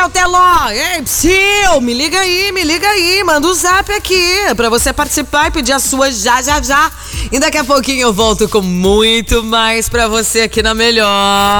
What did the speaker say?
Tchau, Teló. Ei, Psyu, me liga aí. Manda um zap aqui pra você participar e pedir a sua já. E daqui a pouquinho eu volto com muito mais pra você aqui na Melhor.